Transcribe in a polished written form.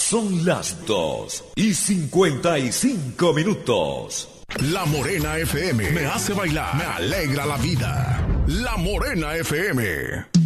Son las 2:55. La Morena FM me hace bailar, me alegra la vida. La Morena FM.